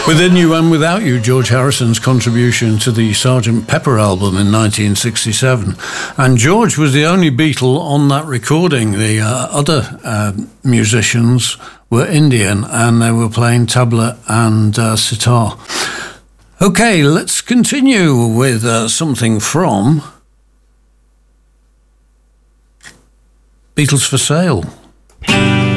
Within You and Without You, George Harrison's contribution to the Sgt. Pepper album in 1967. And George was the only Beatle on that recording. The other musicians were Indian, and they were playing tabla and sitar. Okay, let's continue with something from Beatles for Sale.